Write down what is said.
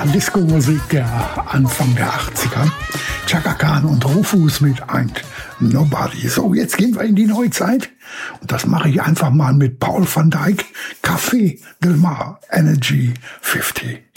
Disco-Musik der Anfang der 80er. Chaka Khan und Rufus mit Ain't Nobody. So, jetzt gehen wir in die Neuzeit. Und das mache ich einfach mal mit Paul van Dyk, Café Del Mar, Energy 50.